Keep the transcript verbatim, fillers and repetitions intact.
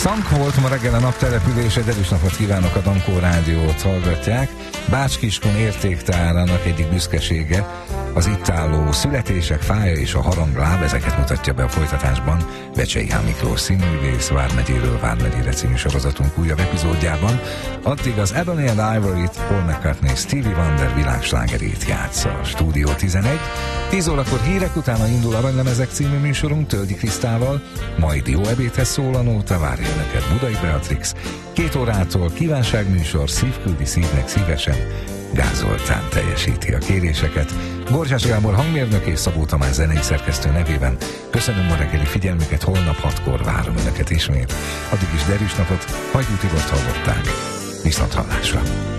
Szank volt ma reggel a naptelepülése, erős napot kívánok, a Dankó Rádiót hallgatják. Bács-Kiskun értéktárának egyik büszkesége az itt álló születések fája és a harangláb, ezeket mutatja be a folytatásban Vecsei H. Miklós színművész Vármegyéről Vármegyére című sorozatunk újabb epizódjában. Addig az Ebony and Ivory-t, Paul McCartney, Stevie Wonder világslágerét játsza. Stúdió tizenegy. tíz órakor hírek utána indul Aranylemezek című műsorunk Töldi Krisztával, majd jó ebédhez szól a nóta, várja neked Budai Beatrix. Két órától kívánságműsor, szívküldi szívnek szívesen, Gázoltán teljesíti a kéréseket. Borzsás Gábor hangmérnök és Szabó Tamás zenei szerkesztő nevében köszönöm a reggeli figyelmüket, holnap hatkor várom önöket ismét. Addig is derűs napot, Hajdú Tibort hallották. Viszont hallásra!